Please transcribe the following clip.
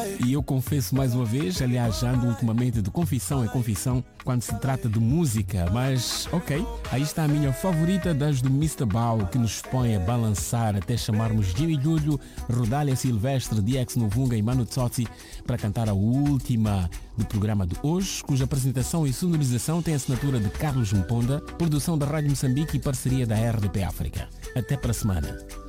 E eu confesso mais uma vez, aliás, já ando ultimamente de confissão em confissão quando se trata de música, mas ok, aí está a minha favorita das do Mr. Bao, que nos põe a balançar até chamarmos Jimmy Lulho, Rodália Silvestre, DX Novunga e Manu Tsotsi para cantar a última do programa de hoje, cuja apresentação e sonorização tem a assinatura de Carlos Mponda, produção da Rádio Moçambique e parceria da RDP África. Até para a semana.